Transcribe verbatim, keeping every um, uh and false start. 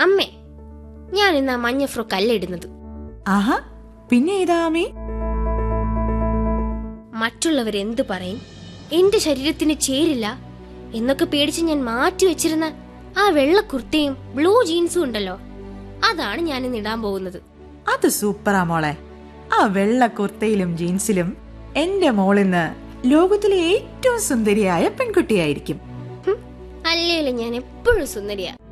അമ്മേ, ഞാൻ ഇന്ന് ആ മഞ്ഞ ഫ്രോക്ക് അല്ല ഇടുന്നത്. ആഹാ, പിന്നെ ഏതാമേ? മറ്റുള്ളവരെന്ത് പറയും, എന്റെ ശരീരത്തിന് ചേരില്ല എന്നൊക്കെ പേടിച്ച് ഞാൻ മാറ്റി വെച്ചിരുന്ന ആ വെള്ള കുർത്തയും ബ്ലൂ ജീൻസും ഉണ്ടല്ലോ, അതാണ് ഞാൻ ഇന്ന് ഇടാൻ പോകുന്നത്. അത് സൂപ്പറാ മോളെ. ആ വെള്ള കുർത്തയിലും ജീൻസിലും എന്റെ മോളിന്ന് ലോകത്തിലെ ഏറ്റവും സുന്ദരിയായ പെൺകുട്ടിയായിരിക്കും. അല്ലേലും ഞാൻ എപ്പോഴും സുന്ദരിയാ.